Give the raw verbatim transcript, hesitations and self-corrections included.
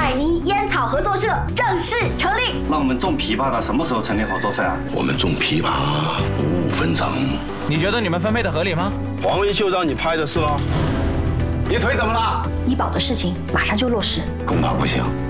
海尼烟草合作社正式成立。 那我们种枇杷的什么时候成立合作社啊？ 我们种枇杷五五分成。 你觉得你们分配的合理吗？ 黄文秀让你拍的是吗？你腿怎么了？ 医保的事情马上就落实， 恐怕不行。